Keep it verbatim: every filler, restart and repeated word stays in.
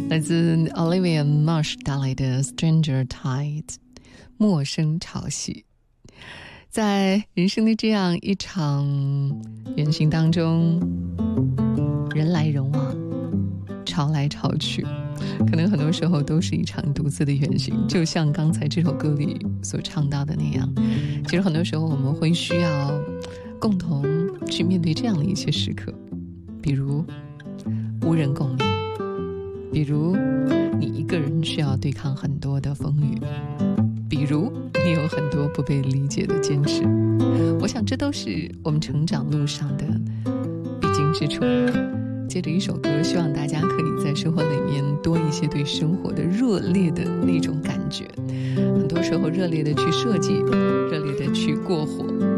来自 Olivia Marsh 带来的 Stranger Tide 陌生潮汐。在人生的这样一场远行当中，人来人往，潮来潮去，可能很多时候都是一场独自的远行，就像刚才这首歌里所唱到的那样。其实很多时候我们会需要共同去面对这样的一些时刻，比如无人共鸣，比如你一个人需要对抗很多的风雨，比如你有很多不被理解的坚持。我想这都是我们成长路上的必经之处。接着一首歌，希望大家可以在生活里面多一些对生活的热烈的那种感觉。很多时候热烈的去设计，热烈的去过火，